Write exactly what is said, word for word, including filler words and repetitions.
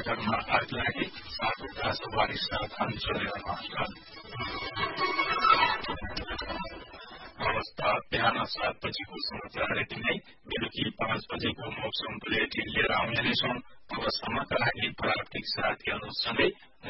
बैठकमा आज लागि सातवटा सवारी साधन चलेर अवस्था बिहान सात बजेको समाचार यति नै। बेलुकी पाँच बजेको मौसम बुलेटिन लिएर आउने नै छौं। तबसम्मका लागि प्राविधिक साथीहरूसँगै